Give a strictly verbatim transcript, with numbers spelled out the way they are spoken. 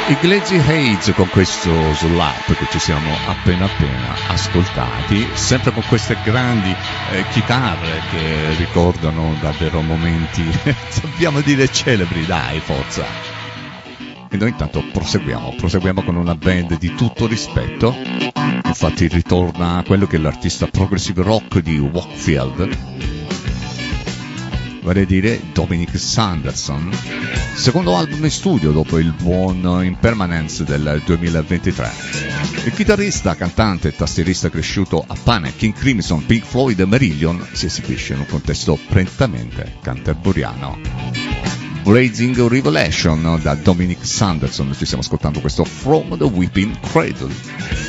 I Glazy Heights con questo slap che ci siamo appena appena ascoltati, sempre con queste grandi eh, chitarre che ricordano davvero momenti, dobbiamo dire celebri, dai, forza. E noi intanto proseguiamo, proseguiamo con una band di tutto rispetto, infatti ritorna quello che è l'artista progressive rock di Wakefield, vale a dire Dominic Sanderson, secondo album in studio dopo il buon Impermanence del duemilaventitré. Il chitarrista, cantante e tastierista cresciuto a Panic, King Crimson, Pink Floyd e Marillion si esibisce in un contesto prettamente canterburyano. Blazing Revelation da Dominic Sanderson, ci stiamo ascoltando questo From the Weeping Cradle.